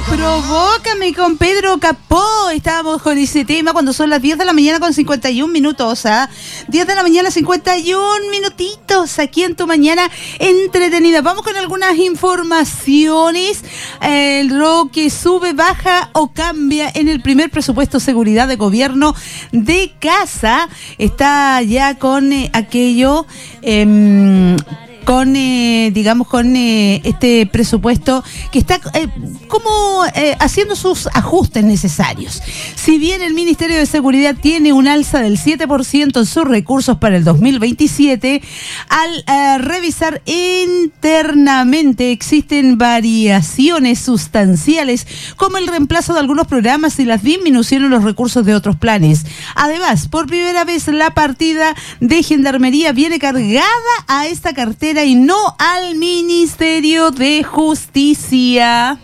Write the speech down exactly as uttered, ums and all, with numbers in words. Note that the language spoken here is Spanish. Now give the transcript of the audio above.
Provócame con Pedro Capó. Estábamos con ese tema cuando son las diez de la mañana con cincuenta y un minutos. ¿Ah? diez de la mañana, cincuenta y un minutitos aquí en tu mañana entretenida. Vamos con algunas informaciones. El Roque sube, baja o cambia en el primer presupuesto seguridad de gobierno de casa. Está ya con eh, aquello... Eh, con, eh, digamos, con eh, este presupuesto que está eh, como eh, haciendo sus ajustes necesarios. Si bien el Ministerio de Seguridad tiene un alza del siete por ciento en sus recursos para el dos mil veintisiete, al eh, revisar internamente existen variaciones sustanciales, como el reemplazo de algunos programas y la disminución en los recursos de otros planes. Además, por primera vez la partida de Gendarmería viene cargada a esta cartera y no al Ministerio de Justicia.